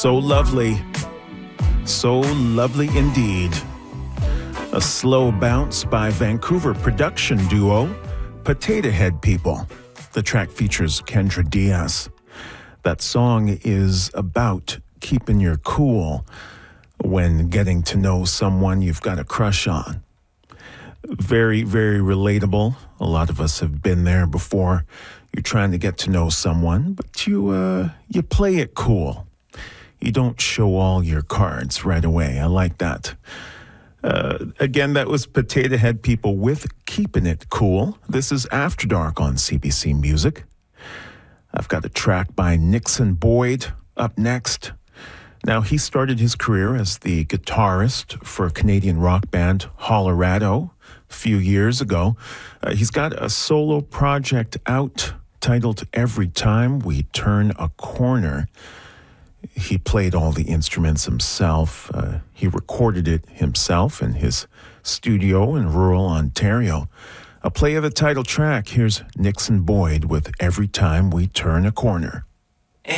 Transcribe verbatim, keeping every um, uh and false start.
So lovely. So lovely indeed. A slow bounce by Vancouver production duo Potato Head People. The track features Kendra Diaz. That song is about keeping your cool when getting to know someone you've got a crush on. Very, very relatable. A lot of us have been there before. You're trying to get to know someone, but you uh, you play it cool. You don't show all your cards right away. I like that. Uh, again, that was Potato Head People with Keeping It Cool. This is After Dark on C B C Music. I've got a track by Nixon Boyd up next. Now, he started his career as the guitarist for a Canadian rock band, Hollerado, a few years ago. Uh, he's got a solo project out titled Every Time We Turn a Corner. He played all the instruments himself. Uh, he recorded it himself in his studio in rural Ontario. A play of the title track. Here's Nixon Boyd with Every Time We Turn a Corner.